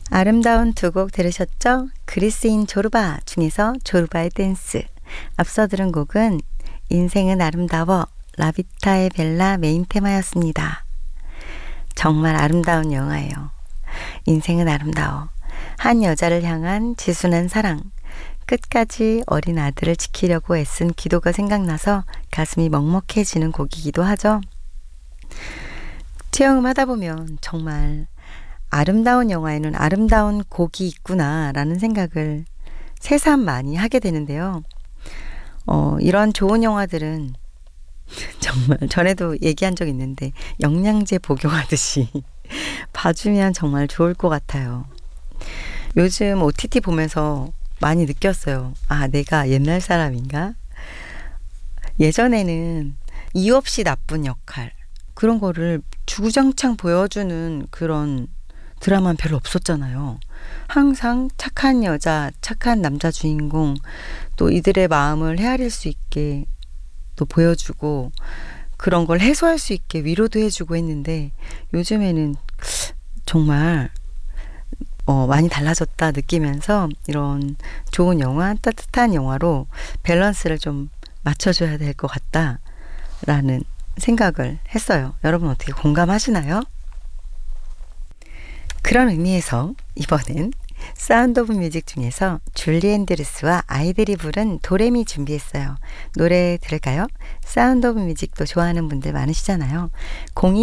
아름다운 두 곡 들으셨죠? 그리스인 조르바 중에서 조르바의 댄스. 앞서 들은 곡은 인생은 아름다워 라비타의 벨라 메인 테마였습니다. 정말 아름다운 영화예요. 인생은 아름다워. 한 여자를 향한 지순한 사랑. 끝까지 어린 아들을 지키려고 애쓴 기도가 생각나서 가슴이 먹먹해지는 곡이기도 하죠. 체험을 하다 보면 정말 아름다운 영화에는 아름다운 곡이 있구나라는 생각을 새삼 많이 하게 되는데요. 이런 좋은 영화들은 정말 전에도 얘기한 적 있는데 영양제 복용하듯이 봐주면 정말 좋을 것 같아요. 요즘 OTT 보면서 많이 느꼈어요. 아, 내가 옛날 사람인가? 예전에는 이유 없이 나쁜 역할, 그런 거를 주구장창 보여주는 그런 드라마는 별로 없었잖아요. 항상 착한 여자, 착한 남자 주인공, 또 이들의 마음을 헤아릴 수 있게 또 보여주고 그런 걸 해소할 수 있게 위로도 해주고 했는데 요즘에는 정말 많이 달라졌다 느끼면서 이런 좋은 영화, 따뜻한 영화로 밸런스를 좀 맞춰줘야 될 것 같다라는 생각을 했어요. 여러분 어떻게 공감하시나요? 그런 의미에서 이번엔 사운드 오브 뮤직 중에서 줄리 앤드루스와 아이들이 부른 도레미 준비했어요. 노래 들을까요? 사운드 오브 뮤직도 좋아하는 분들 많으시잖아요.